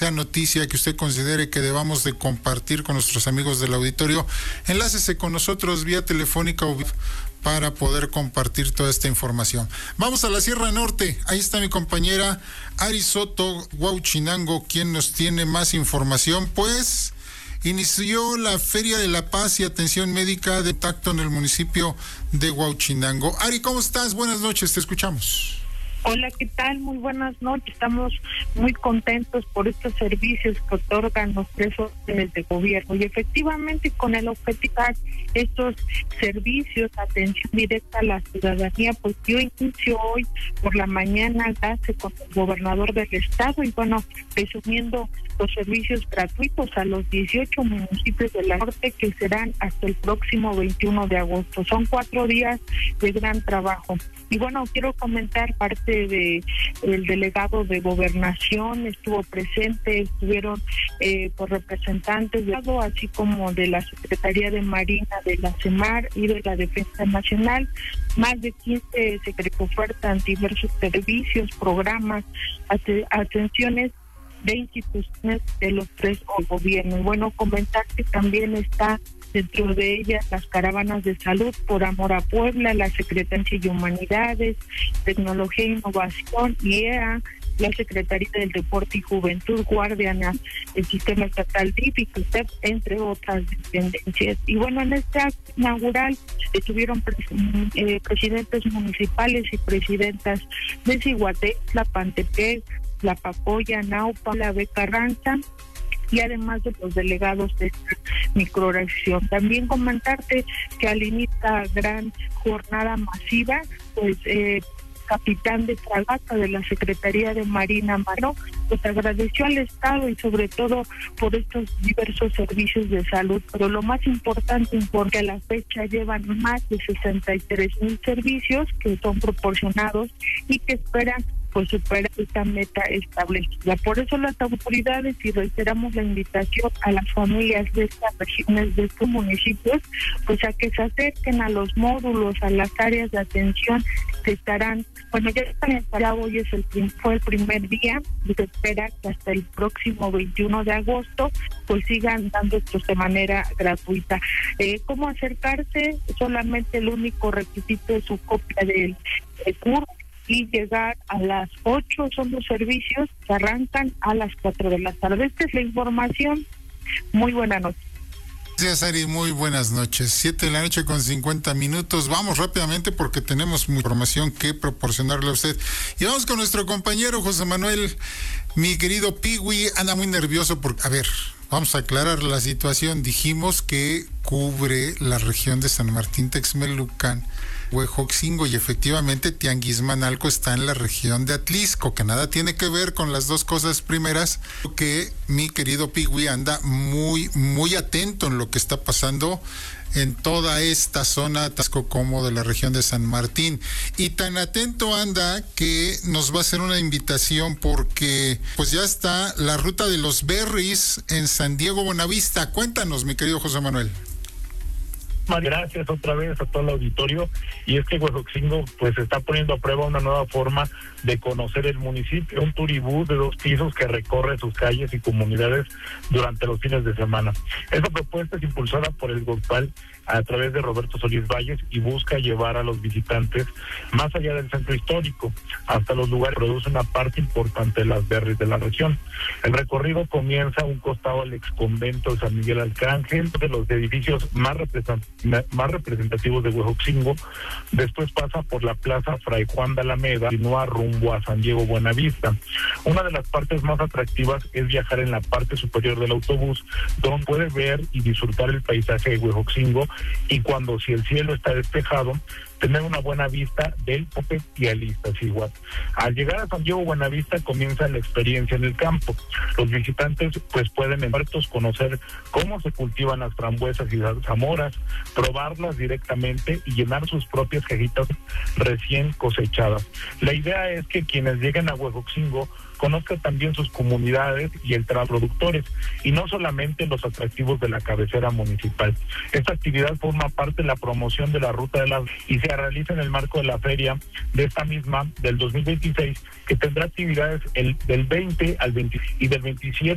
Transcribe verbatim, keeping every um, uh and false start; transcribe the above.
tenga noticia que usted considere que debamos de compartir con nuestros amigos del auditorio, enlácese con nosotros vía telefónica o para poder compartir toda esta información. Vamos a la Sierra Norte. Ahí está mi compañera Ari Soto, Huauchinango, quien nos tiene más información. Pues inició la Feria de la Paz y Atención Médica de Tacto en el municipio de Huauchinango. Ari, ¿cómo estás? Buenas noches, te escuchamos. Hola, ¿qué tal? Muy buenas noches. Estamos muy contentos por estos servicios que otorgan los tres órdenes de gobierno y efectivamente con el objetivo de estos servicios, atención directa a la ciudadanía, pues yo inicio hoy por la mañana enlace con el gobernador del estado y bueno, resumiendo los servicios gratuitos a los dieciocho municipios de la norte que serán hasta el próximo veintiuno de agosto. Son cuatro días de gran trabajo. Y bueno, quiero comentar parte de el delegado de Gobernación, estuvo presente, estuvieron eh, por representantes de lado, así como de la Secretaría de Marina, de la CEMAR y de la Defensa Nacional. Más de quince se ofertan diversos servicios, programas, at- atenciones de instituciones de los tres gobiernos. Bueno, comentar que también está dentro de ellas las caravanas de salud por amor a Puebla, la Secretaría de Humanidades, Tecnología e Innovación, I E A, la Secretaría del Deporte y Juventud, Guardiana, el Sistema Estatal D I F y C U T E P, entre otras dependencias. Y bueno, en este acto inaugural estuvieron pres- eh, presidentes municipales y presidentas de Cihuatextla, Pantepec, La Papoya, Naupa, La B. Carranza, y además de los delegados de esta microrregión. También comentarte que al inicio de esta gran jornada masiva, pues eh, capitán de fragata de la Secretaría de Marina, Mano, pues agradeció al Estado y sobre todo por estos diversos servicios de salud, pero lo más importante, porque a la fecha llevan más de sesenta y tres mil servicios que son proporcionados y que esperan pues superar esta meta establecida. Por eso las autoridades, y reiteramos la invitación a las familias de estas regiones, de estos municipios, pues a que se acerquen a los módulos, a las áreas de atención que estarán, bueno, ya están en Parabo, hoy es el fue el primer día, y se espera que hasta el próximo veintiuno de agosto pues sigan dando esto de manera gratuita. Eh, ¿Cómo acercarse? Solamente el único requisito es su copia del curso y llegar a las ocho. Son los servicios que arrancan a las cuatro de la tarde. Esta es la información. Muy buena noche. Gracias, Ari, muy buenas noches. Siete de la noche con cincuenta minutos. Vamos rápidamente porque tenemos mucha información que proporcionarle a usted. Y vamos con nuestro compañero José Manuel. Mi querido Pigui anda muy nervioso porque, a ver, vamos a aclarar la situación. Dijimos que cubre la región de San Martín Texmelucan, Huejotzingo, y efectivamente Tianguismanalco está en la región de Atlisco, que nada tiene que ver con las dos cosas primeras, que mi querido Pigui anda muy, muy atento en lo que está pasando en toda esta zona, Tasco como de la región de San Martín, y tan atento anda que nos va a hacer una invitación porque pues ya está la ruta de los berries en San Diego Buenavista. Cuéntanos, mi querido José Manuel. Gracias otra vez a todo el auditorio, y es que Huejotzingo pues está poniendo a prueba una nueva forma de conocer el municipio, un turibús de dos pisos que recorre sus calles y comunidades durante los fines de semana. Esta propuesta es impulsada por el GOPAL a través de Roberto Solís Valles y busca llevar a los visitantes más allá del centro histórico, hasta los lugares que producen una parte importante de las berries de la región. El recorrido comienza a un costado del exconvento de San Miguel Arcángel, de los edificios más representativos más representativos de Huejotzingo. Después pasa por la Plaza Fray Juan de Alameda y continúa rumbo a San Diego Buenavista. Una de las partes más atractivas es viajar en la parte superior del autobús, donde puede ver y disfrutar el paisaje de Huejotzingo, y cuando si el cielo está despejado, tener una buena vista del Pope y el Iztaccíhuatl. Al llegar a San Diego Buenavista comienza la experiencia en el campo. Los visitantes pues pueden en partos conocer cómo se cultivan las frambuesas y las zamoras, probarlas directamente y llenar sus propias cajitas recién cosechadas. La idea es que quienes lleguen a Huejotzingo conozca también sus comunidades y el productores, y no solamente los atractivos de la cabecera municipal. Esta actividad forma parte de la promoción de la Ruta de las y se realiza en el marco de la feria de esta misma del dos mil veintiséis, que tendrá actividades el, del veinte al veinte y del veintisiete